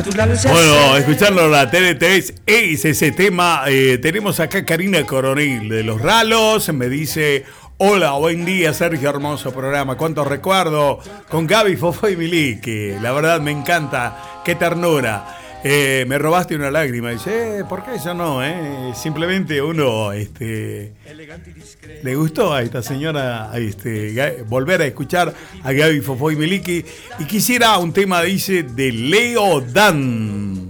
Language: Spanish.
Bueno, escucharlo la TNT es ese tema. Tenemos acá Karina Coronel de Los Ralos. Me dice: hola, buen día, Sergio, hermoso programa. Cuántos recuerdo con Gaby, Fofo y Miliki. La verdad me encanta, qué ternura. Me robaste una lágrima. Dice, ¿por qué eso no? Simplemente uno le gustó a esta señora volver a escuchar a Gaby, Fofo y Miliki. Y quisiera un tema, dice, de Leo Dan.